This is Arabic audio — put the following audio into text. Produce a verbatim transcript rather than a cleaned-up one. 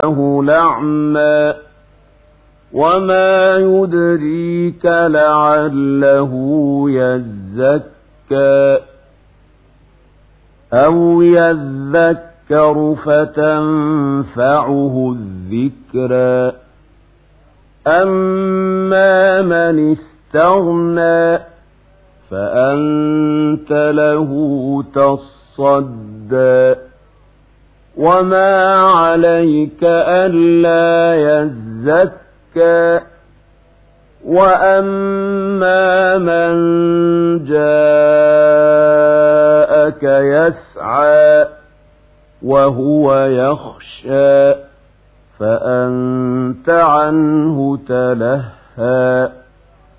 له الأعمى وما يدريك لعله يزكى أو يذكر فتنفعه الذكرى أما من استغنى فأنت له تصدى وما عليك ألا يزكى وأما من جاءك يسعى وهو يخشى فأنت عنه تلهى